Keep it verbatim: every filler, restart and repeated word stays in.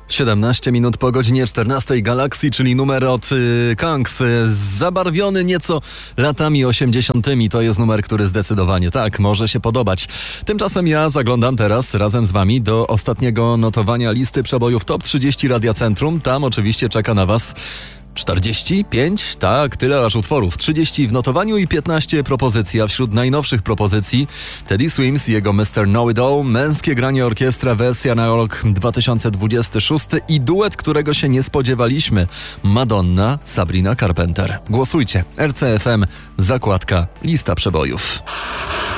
siedemnaście minut po godzinie czternastej. Galaxy, czyli numer od y, Kangs, y, zabarwiony nieco latami osiemdziesiątymi. To jest numer, który zdecydowanie tak może się podobać. Tymczasem ja zaglądam teraz razem z wami do ostatniego notowania listy przebojów Top trzydzieści Radia Centrum. Tam oczywiście czeka na was czterdzieści pięć? Tak, tyle aż utworów. trzydzieści w notowaniu i piętnaście propozycji, a wśród najnowszych propozycji Teddy Swims i jego mister Know It All, męskie granie orkiestra, wersja na rok dwa tysiące dwudziesty szósty i duet, którego się nie spodziewaliśmy. Madonna, Sabrina Carpenter. Głosujcie. R C F M, zakładka Lista Przebojów.